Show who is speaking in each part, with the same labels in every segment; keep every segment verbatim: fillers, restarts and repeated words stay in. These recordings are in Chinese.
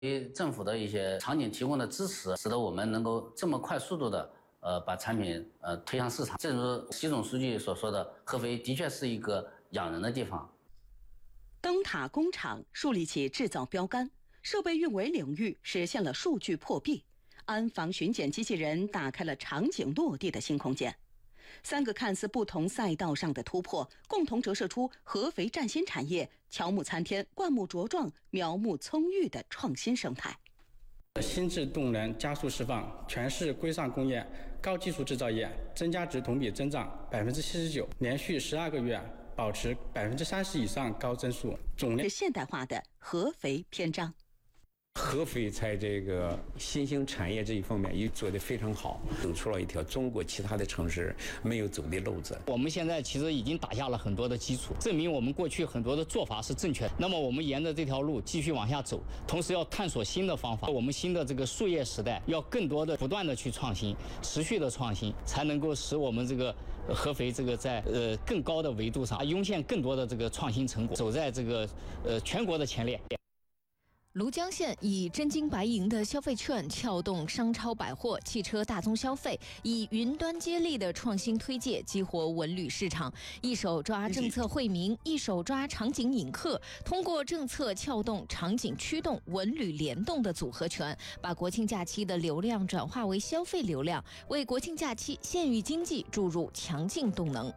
Speaker 1: 因为政府的一些场景提供的支持，使得我们能够这么快速度的呃把产品呃推向市场。正如习总书记所说的，合肥的确是一个养人的地方。
Speaker 2: 灯塔工厂树立起制造标杆，设备运维领域实现了数据破壁，安防巡检机器人打开了场景落地的新空间。三个看似不同赛道上的突破，共同折射出合肥崭新产业乔木参天、灌木茁壮、苗木葱郁的创新生态。
Speaker 3: 心智动能加速释放，全市规上工业、高技术制造业增加值同比增长百分之七十九，连续十二个月保持百分之三十以上高增速，总量
Speaker 2: 是现代化的合肥篇章。
Speaker 4: 合肥在这个新兴产业这一方面也做得非常好，走出了一条中国其他的城市没有走的路子。
Speaker 5: 我们现在其实已经打下了很多的基础，证明我们过去很多的做法是正确的。那么我们沿着这条路继续往下走，同时要探索新的方法。我们新的这个树叶时代，要更多的不断的去创新，持续的创新，才能够使我们这个合肥这个在呃更高的维度上涌现更多的这个创新成果，走在这个呃全国的前列。
Speaker 6: 庐江县以真金白银的消费券撬动商超百货、汽车大宗消费，以云端接力的创新推介激活文旅市场，一手抓政策惠民，一手抓场景引客，通过政策撬动、场景驱动、文旅联动的组合拳，把国庆假期的流量转化为消费流量，为国庆假期县域经济注入强劲动能。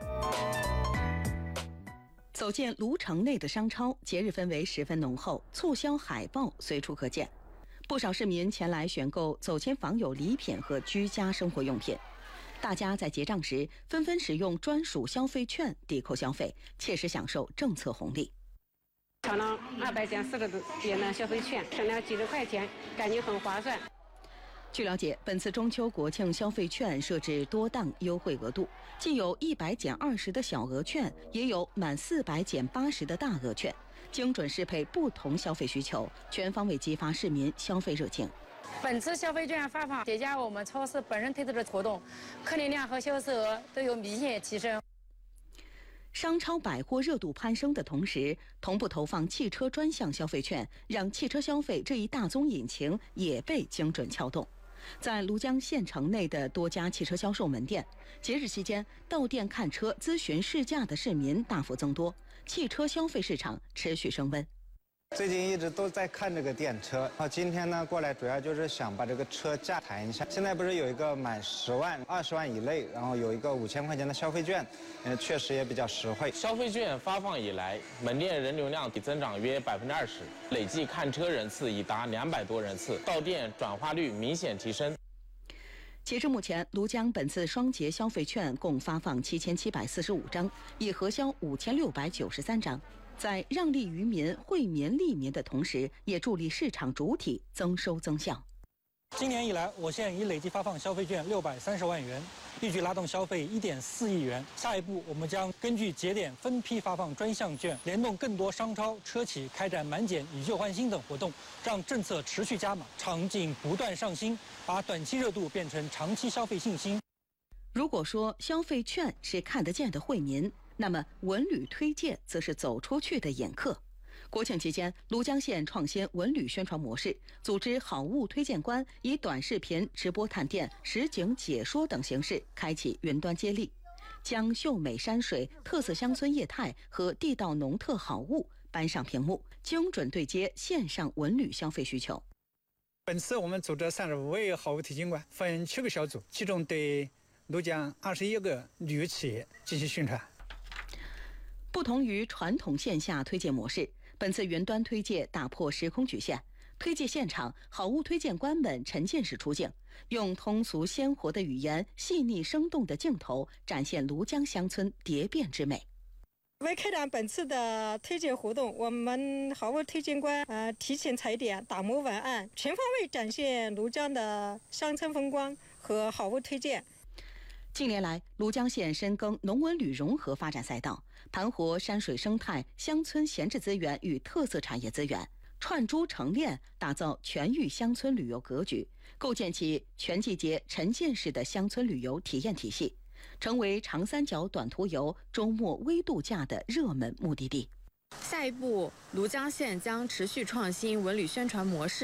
Speaker 2: 走进卢城内的商超，节日氛围十分浓厚，促销海报随处可见。不少市民前来选购走亲访友礼品和居家生活用品。大家在结账时纷纷使用专属消费券抵扣消费，切实享受政策红利。
Speaker 7: 抢了二百减四十元的消费券，省了几十块钱，感觉很划算。
Speaker 2: 据了解，本次中秋国庆消费券设置多档优惠额度，既有一百减二十的小额券，也有满四百减八十的大额券，精准适配不同消费需求，全方位激发市民消费热情。
Speaker 7: 本次消费券发放叠加我们超市本人推出的活动，客流量和销售额都有明显提升。
Speaker 2: 商超百货热度攀升的同时，同步投放汽车专项消费券，让汽车消费这一大宗引擎也被精准撬动。在庐江县城内的多家汽车销售门店，节日期间到店看车、咨询试驾的市民大幅增多，汽车消费市场持续升温。
Speaker 8: 最近一直都在看这个电车，然后今天呢过来主要就是想把这个车价谈一下。现在不是有一个满十万、二十万以内，然后有一个五千块钱的消费券，呃，确实也比较实惠。
Speaker 9: 消费券发放以来，门店人流量增长约百分之二十，累计看车人次已达两百多人次，到店转化率明显提升。
Speaker 2: 截至目前，庐江本次双节消费券共发放七千七百四十五张，已核销五千六百九十三张。在让利于民、惠民利民的同时，也助力市场主体增收增效。
Speaker 10: 今年以来，我县已累计发放消费券六百三十万元，预计拉动消费一点四亿元。下一步，我们将根据节点分批发放专项券，联动更多商超、车企开展满减、以旧换新等活动，让政策持续加码，场景不断上新，把短期热度变成长期消费信心。
Speaker 2: 如果说消费券是看得见的惠民，那么文旅推介则是走出去的引客。国庆期间，庐江县创新文旅宣传模式，组织好物推荐官以短视频、直播探店、实景解说等形式开启云端接力，将秀美山水、特色乡村业态和地道农特好物搬上屏幕，精准对接线上文旅消费需求。
Speaker 11: 本次我们组织三十五位好物推荐官，分七个小组，其中对庐江二十一个旅游企业进行宣传。
Speaker 2: 不同于传统线下推荐模式，本次云端推介打破时空局限。推介现场，好物推荐官们沉浸式出镜，用通俗鲜活的语言、细腻生动的镜头，展现庐江乡村蝶变之美。
Speaker 12: 为开展本次的推荐活动，我们好物推荐官呃提前踩点、打磨文案，全方位展现庐江的乡村风光和好物推荐。
Speaker 2: 近年来，庐江县深耕农文旅融合发展赛道，盘活山水生态、乡村闲置资源与特色产业资源，串珠成链，打造全域乡村旅游格局，构建起全季节沉浸式的乡村旅游体验体系，成为长三角短途游、周末微度假的热门目的地。
Speaker 13: 下一步，庐江县将持续创新文旅宣传模式。